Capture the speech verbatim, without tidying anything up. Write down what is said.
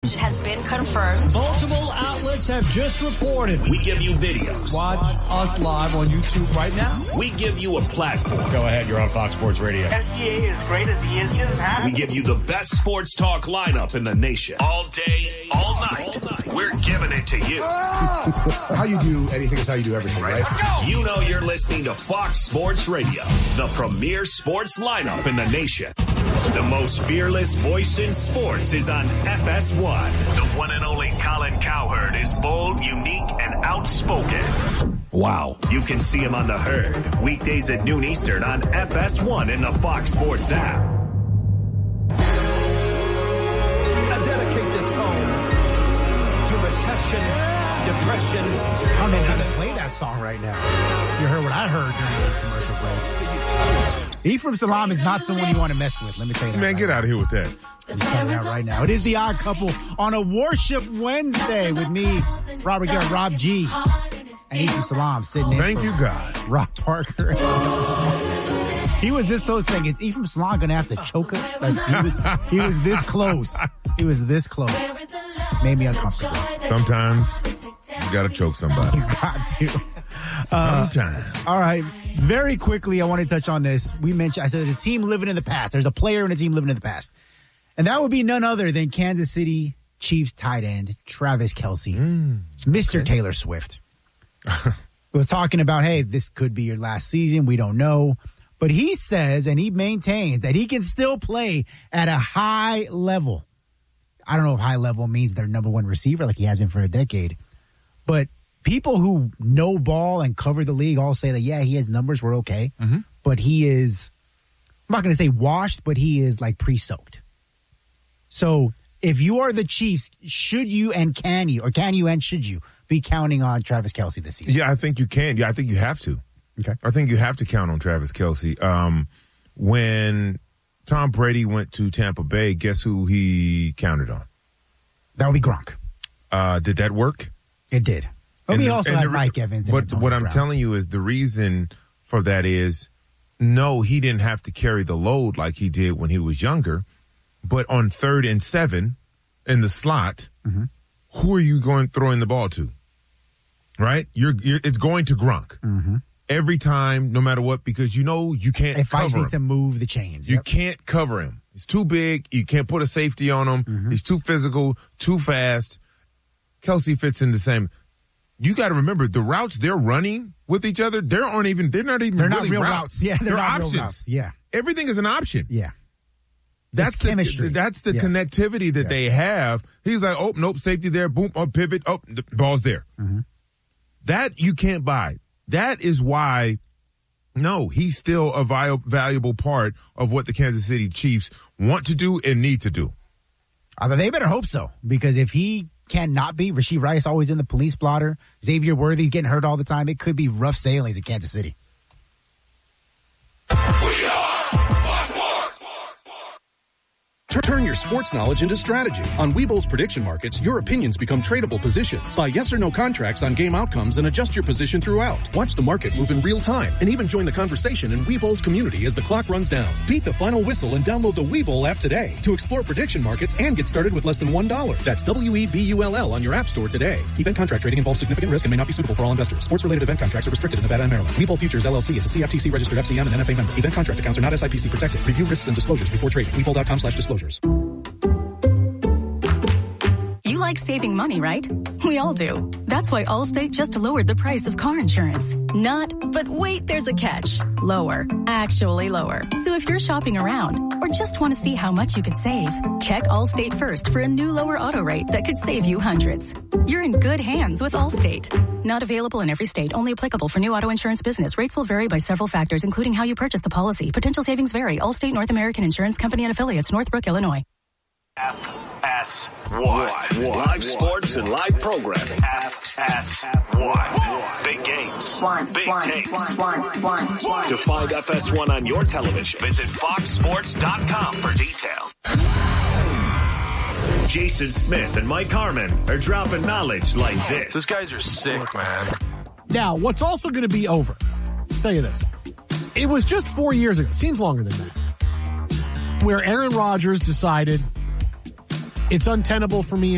has been confirmed. Multiple outlets have just reported. We give you videos. Watch us live on YouTube right now. We give you a platform. Go ahead, you're on Fox Sports Radio. S G A is great as he is just happy. We give you the best sports talk lineup in the nation. All day, all night. All night. We're giving it to you. How you do anything is how you do everything, right? Let's go. You know you're listening to Fox Sports Radio, the premier sports lineup in the nation. The most fearless voice in sports is on F S one. The one and only Colin Cowherd is bold, unique, and outspoken. Wow. You can see him on The Herd, weekdays at noon Eastern on F S one in the Fox Sports app. I dedicate this song to recession, depression. I'm not going to play that song right now. You heard what I heard during the commercial break. Ephraim Salaam is not someone you want to mess with. Let me tell you that. Man, right get now. out of here with that. I'm telling you that right now. It is the Odd Couple on a Worship Wednesday with me, Robert Garrett, Rob G, and Ephraim Salaam sitting in. Thank for you, God. Rob Parker. He was this close saying, is Ephraim Salaam going to have to choke him? Like, he was, he was this close. He was this close. Made me uncomfortable. Sometimes you got to choke somebody. You got to. Uh, Sometimes. All right. Very quickly, I want to touch on this. We mentioned, I said, there's a team living in the past. There's a player in a team living in the past. And that would be none other than Kansas City Chiefs tight end, Travis Kelce, mm, Mister Okay. Taylor Swift. Was talking about, hey, this could be your last season. We don't know. But he says, and he maintains, that he can still play at a high level. I don't know if high level means their number one receiver like he has been for a decade. But people who know ball and cover the league all say that, yeah, he has numbers, we're okay. Mm-hmm. But he is, I'm not going to say washed, but he is like pre-soaked. So if you are the Chiefs, should you and can you, or can you and should you be counting on Travis Kelce this season? Yeah, I think you can. Yeah, I think you have to. Okay. I think you have to count on Travis Kelce. Um, when Tom Brady went to Tampa Bay, guess who he counted on? That would be Gronk. Uh, did that work? It did. But and we the, also had the, Mike Evans. And but Antonio what I'm Brown. telling you is the reason for that is, no, he didn't have to carry the load like he did when he was younger. But on third and seven in the slot, mm-hmm. who are you going throwing the ball to? Right? You're, you're it's going to Gronk. Mm-hmm. Every time, no matter what, because you know you can't if cover I him. need to move the chains. You Yep. can't cover him. He's too big. You can't put a safety on him. Mm-hmm. He's too physical, too fast. Kelce fits in the same. You got to remember the routes they're running with each other. They aren't even. They're not even. They're really not real routes. routes. Yeah, they're, they're not options. real routes. Yeah, everything is an option. Yeah, that's it's the chemistry. That's the yeah. connectivity that yeah. they have. He's like, oh nope, safety there. Boom, oh pivot. Oh, the ball's there. Mm-hmm. That you can't buy. That is why. No, he's still a vi- valuable part of what the Kansas City Chiefs want to do and need to do. Uh, they better hope so, because if he cannot be, Rashee Rice always in the police blotter, Xavier Worthy getting hurt all the time, it could be rough sailings in Kansas City. We are Turn your sports knowledge into strategy. On Webull's prediction markets, your opinions become tradable positions. Buy yes or no contracts on game outcomes and adjust your position throughout. Watch the market move in real time and even join the conversation in Webull's community as the clock runs down. Beat the final whistle and download the Webull app today to explore prediction markets and get started with less than one dollar. That's W E B U L L on your app store today. Event contract trading involves significant risk and may not be suitable for all investors. Sports-related event contracts are restricted in Nevada and Maryland. Webull Futures, L L C is a C F T C-registered F C M and N F A member. Event contract accounts are not S I P C protected. Review risks and disclosures before trading. Webull.com slash disclosures. You like saving money, right? We all do. That's why Allstate just lowered the price of car insurance. Not, but wait, there's a catch. Lower. Actually lower. So if you're shopping around or just want to see how much you could save, check Allstate first for a new lower auto rate that could save you hundreds. You're in good hands with Allstate. Not available in every state. Only applicable for new auto insurance business. Rates will vary by several factors, including how you purchase the policy. Potential savings vary. Allstate North American Insurance Company and Affiliates, Northbrook, Illinois. F S one. Live sports and live programming. F S one. Big games. Big takes. To find F S one on your television, visit fox sports dot com for details. Jason Smith and Mike Harmon are dropping knowledge like this. These guys are sick, man. Now, what's also going to be over, I'll tell you this. It was just four years ago, seems longer than that, where Aaron Rodgers decided it's untenable for me